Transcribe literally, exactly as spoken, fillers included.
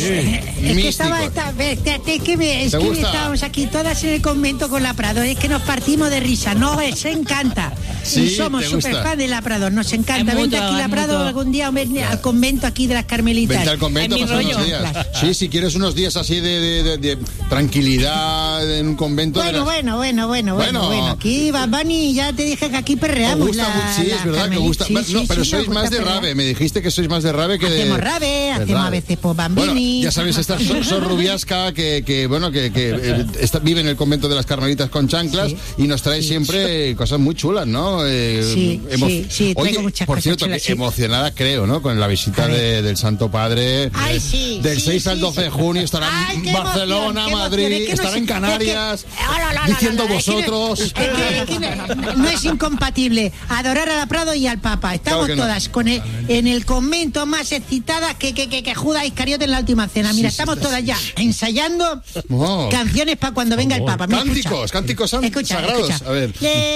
es que estaba, está, es que, me, es que estábamos aquí todas en el convento con la Prado, es que nos partimos de risa, nos encanta. Sí, y somos súper fan de la Prado, nos encanta. Vente aquí la Prado algún día al convento aquí de las Carmelitas. Vente al convento a pasar unos días. Sí, si quieres unos días así de, de, de, de tranquilidad en un convento. Bueno, las... bueno, bueno, bueno, bueno, bueno. Aquí Bad Bunny, ya te dije que aquí perreamos. Gusta, la, sí, la es verdad Carmeli. que gusta. Sí, no, sí, pero sí, sois más de rave. Me dijiste que sois más de rave que de. Hacemos rave, hacemos rave. a veces por Bambini. Bueno, ya sabéis, esta Sor, Sor Rubiasca que, que bueno, que, que eh, está, vive en el convento de las Carmelitas con chanclas, sí, y nos trae sí, siempre sí. cosas muy chulas, ¿no? Eh, sí, emo... sí, sí, traigo Oye, muchas por cosas cierto, chulas, que sí. emocionada creo, ¿no? Con la visita de, del Santo Padre. Ay, sí, del sí, seis sí, al doce sí. de junio estará Ay, en Barcelona, emoción, Madrid, es que no estará sé, en Canarias, es que, oh, no, no, diciendo no, no, vosotros. Es que, es que, es que no, no es incompatible adorar a la Prado y al Papa. Estamos claro todas no. con el, en el convento más excitadas que, que, que, que Judas Iscariote en la última cena. Mira, sí, estamos sí, todas sí. ya ensayando oh. canciones para cuando venga el Papa. Mira, Cánticos, escucha. cánticos Escucha, sagrados. escucha. A ver. Le